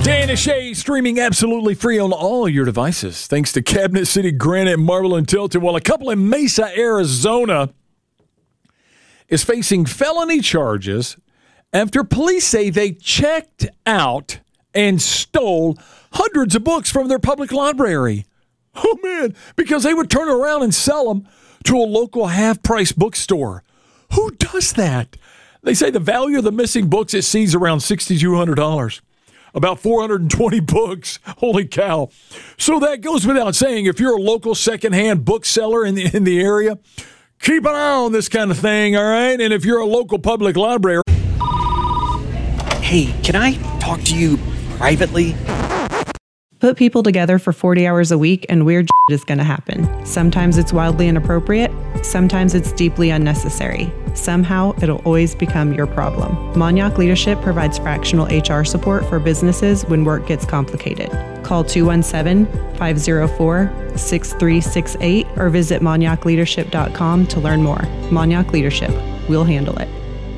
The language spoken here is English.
Dan and Shay streaming absolutely free on all your devices. Thanks to Cabinet City Granite, Marble, and Tilted. Well, a couple in Mesa, Arizona is facing felony charges after police say they checked out and stole hundreds of books from their public library. Oh, man, because they would turn around and sell them to a local half-price bookstore. Who does that? They say the value of the missing books it sees around $6,200. About 420 books. Holy cow. So that goes without saying, if you're a local secondhand bookseller in the area, keep an eye on this kind of thing, all right? And if you're a local public library. Hey, can I talk to you privately? Put people together for 40 hours a week and weird shit is going to happen. Sometimes it's wildly inappropriate. Sometimes it's deeply unnecessary. Somehow, it'll always become your problem. Monyac Leadership provides fractional HR support for businesses when work gets complicated. Call 217-504-6368 or visit monyacleadership.com to learn more. Monyac Leadership. We'll handle it.